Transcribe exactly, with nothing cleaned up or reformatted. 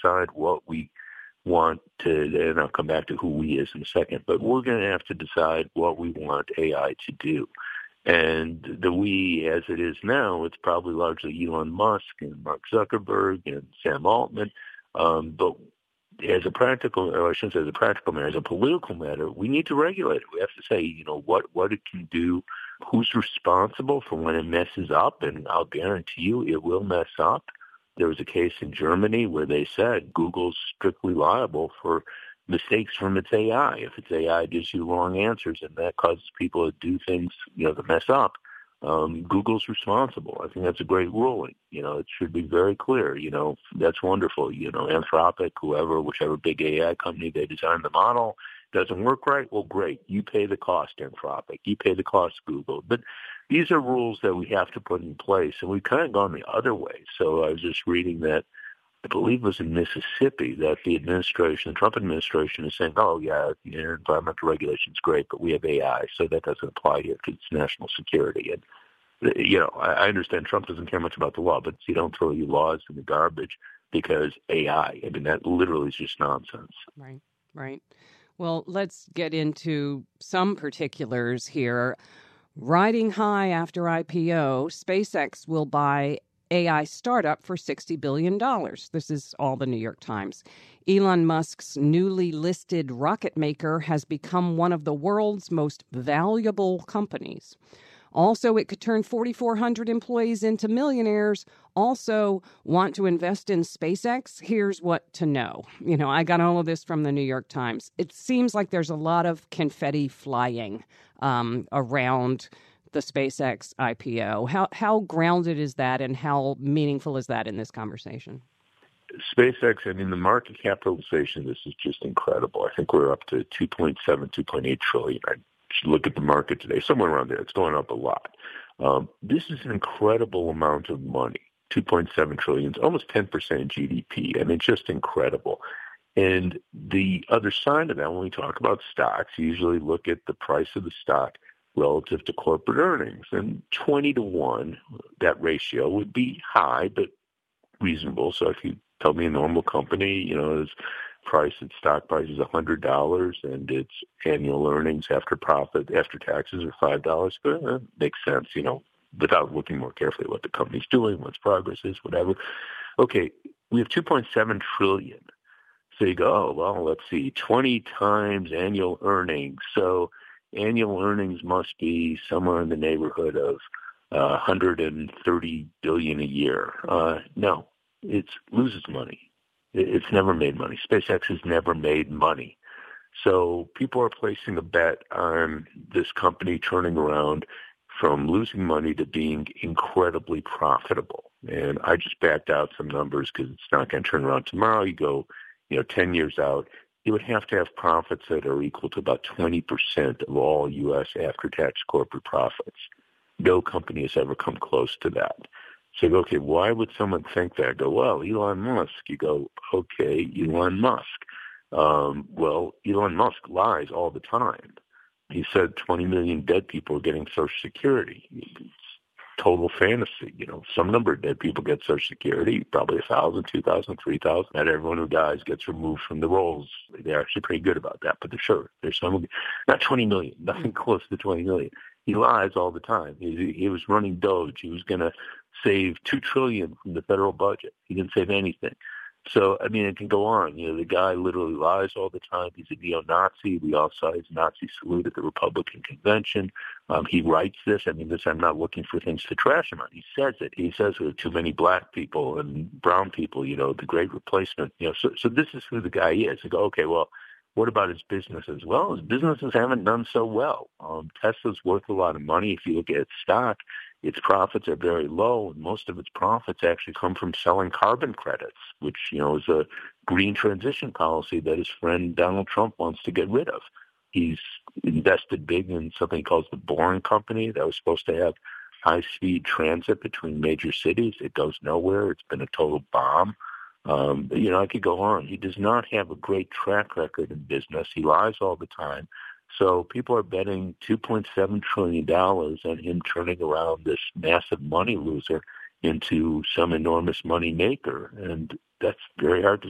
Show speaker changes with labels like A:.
A: decide what we want to, and I'll come back to who we is in a second, but we're going to have to decide what we want A I to do. And the we, as it is now, it's probably largely Elon Musk and Mark Zuckerberg and Sam Altman. Um, but as a practical, or I shouldn't say as a practical matter, as a political matter, we need to regulate it. We have to say, you know, what, what it can do, who's responsible for when it messes up, and I'll guarantee you it will mess up. There was a case in Germany where they said Google's strictly liable for mistakes from its A I. If its A I gives you wrong answers and that causes people to do things, you know, to mess up, um, Google's responsible. I think that's a great ruling. You know, it should be very clear. You know, that's wonderful. You know, Anthropic, whoever, whichever big A I company they designed the model, doesn't work right, well, great. You pay the cost, Anthropic. You pay the cost, Google. But these are rules that we have to put in place, and we've kind of gone the other way. So I was just reading that, I believe it was in Mississippi, that the administration, the Trump administration is saying, oh, yeah, you know, environmental regulation is great, but we have A I, so that doesn't apply here because it's national security. And, you know, I, I understand Trump doesn't care much about the law, but you don't throw your laws in the garbage because A I. I mean, that literally is just nonsense.
B: Right, right. Well, let's get into some particulars here. Riding high after I P O, SpaceX will buy A I startup for sixty billion dollars. This is all the New York Times. Elon Musk's newly listed rocket maker has become one of the world's most valuable companies. Also, it could turn forty-four hundred employees into millionaires. Also, want to invest in SpaceX? Here's what to know. You know, I got all of this from the New York Times. It seems like there's a lot of confetti flying um, around the SpaceX I P O. How how grounded is that, and how meaningful is that in this conversation?
A: SpaceX, I mean, the market capitalization, this is just incredible. I think we're up to two point seven, two point eight trillion. I should look at the market today, somewhere around there. It's going up a lot. Um, this is an incredible amount of money. two point seven trillion, almost ten percent G D P. I mean, just incredible. And the other side of that, when we talk about stocks, you usually look at the price of the stock relative to corporate earnings. And twenty to one, that ratio would be high, but reasonable. So if you tell me a normal company, you know, its price, its stock price is one hundred dollars and its annual earnings after profit, after taxes are five dollars, but that makes sense, you know, without looking more carefully at what the company's doing, what its progress is, whatever. Okay, we have two point seven trillion dollars. So you go, oh, well, let's see, twenty times annual earnings. So annual earnings must be somewhere in the neighborhood of uh, one hundred thirty billion dollars a year. Uh, no, it loses money. It's never made money. SpaceX has never made money. So people are placing a bet on this company turning around from losing money to being incredibly profitable. And I just backed out some numbers because it's not going to turn around tomorrow. You go, you know, ten years out, you would have to have profits that are equal to about twenty percent of all U S after-tax corporate profits. No company has ever come close to that. So you go, okay, why would someone think that? I go, well, Elon Musk. You go, okay, Elon Musk. Um, well, Elon Musk lies all the time. He said twenty million dead people are getting Social Security. It's total fantasy. You know, some number of dead people get Social Security, probably one thousand, two thousand, three thousand. Not everyone who dies gets removed from the rolls. They're actually pretty good about that, but they're sure. There's some, not twenty million, nothing close to twenty million. He lies all the time. He, he was running Doge. He was going to save two trillion dollars from the federal budget. He didn't save anything. So, I mean, it can go on. You know, the guy literally lies all the time. He's a neo-Nazi. We all saw his Nazi salute at the Republican convention. Um, he writes this. I mean, this, I'm not looking for things to trash him on. He says it. He says there are too many black people and brown people, you know, the great replacement. You know, so, so this is who the guy is. You go, okay, well, what about his businesses? Well, his businesses haven't done so well. Um, Tesla's worth a lot of money. If you look at its stock, its profits are very low, and most of its profits actually come from selling carbon credits, which, you know, is a green transition policy that his friend Donald Trump wants to get rid of. He's invested big in something he calls the Boring Company that was supposed to have high-speed transit between major cities. It goes nowhere. It's been a total bomb. Um, you know, I could go on. He does not have a great track record in business. He lies all the time. So people are betting two point seven trillion dollars on him turning around this massive money loser into some enormous money maker. And that's very hard to